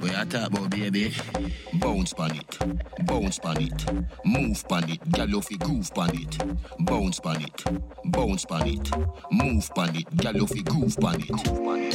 Where I talk about, baby? Bounce pan it, bounce pan it, move pan it, gal you fi groove pan it. Bounce pan it, bounce pan it, move pan it, gal you fi groove pan it.